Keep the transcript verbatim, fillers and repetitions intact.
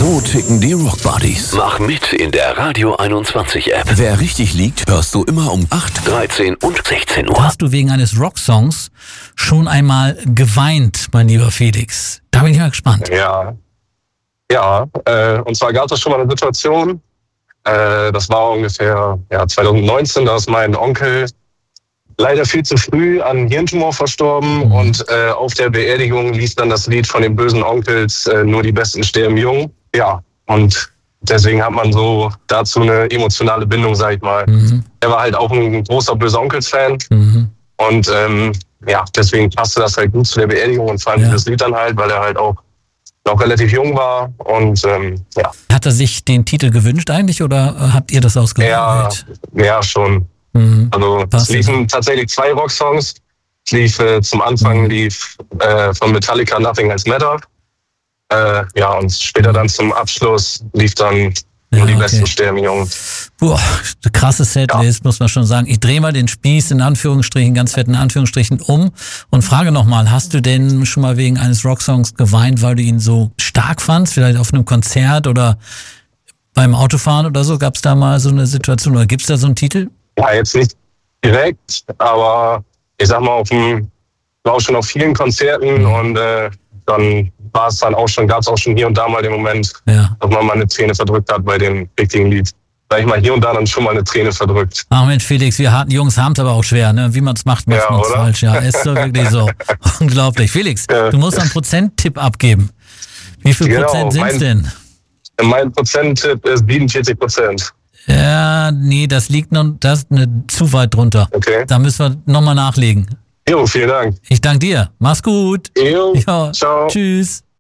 So ticken die Rockbuddies. Mach mit in der Radio einundzwanzig App. Wer richtig liegt, hörst du immer um acht, dreizehn und sechzehn Uhr. Hast du wegen eines Rocksongs schon einmal geweint, mein lieber Felix? Da bin ich mal gespannt. Ja, ja. Äh, und zwar gab es schon mal eine Situation, äh, das war ungefähr ja, zwanzig neunzehn, da ist mein Onkel leider viel zu früh an Hirntumor verstorben. Mhm. Und äh, auf der Beerdigung lief dann das Lied von den bösen Onkels, äh, nur die Besten sterben jung. Ja, und deswegen hat man so dazu eine emotionale Bindung, sag ich mal. Mhm. Er war halt auch ein großer böser Onkels-Fan. Mhm. Und ähm, ja, deswegen passte das halt gut zu der Beerdigung und vor allem ja. das Lied dann halt, weil er halt auch noch relativ jung war. Und ähm, ja. Hat er sich den Titel gewünscht eigentlich oder habt ihr das ausgewählt? Ja, ja, schon. Mhm. Also es liefen tatsächlich zwei Rocksongs. Es lief äh, zum Anfang lief äh, von Metallica Nothing Else Matter. Äh, ja, und später dann zum Abschluss lief dann Nur ja, die okay. Besten sterben jung. Boah, krasse Setlist, ja. muss man schon sagen. Ich drehe mal den Spieß in Anführungsstrichen, ganz fetten Anführungsstrichen um und frage nochmal, hast du denn schon mal wegen eines Rocksongs geweint, weil du ihn so stark fandst? Vielleicht auf einem Konzert oder beim Autofahren oder so? Gab es da mal so eine Situation oder gibt es da so einen Titel? Ja, jetzt nicht direkt, aber ich sag mal, auf dem, war auch schon auf vielen Konzerten mhm. und äh, dann war es dann auch schon, gab es auch schon hier und da mal den Moment, ja. dass man mal eine Träne verdrückt hat bei dem richtigen Lied. Sag ich mal, hier und da dann schon mal eine Träne verdrückt. Ach Mensch, Felix, wir harten Jungs haben es aber auch schwer, ne? Wie man es macht, macht ja, man es falsch. Ja, ist so wirklich so. Unglaublich. Felix, ja. du musst einen Prozenttipp abgeben. Wie viel genau, Prozent sind es denn? Mein Prozenttipp ist siebenundvierzig Prozent. Ja, nee, das liegt noch das ist ne, zu weit drunter. Okay. Da müssen wir nochmal nachlegen. Jo, vielen Dank. Ich danke dir. Mach's gut. Jo, ja, ciao. Tschüss.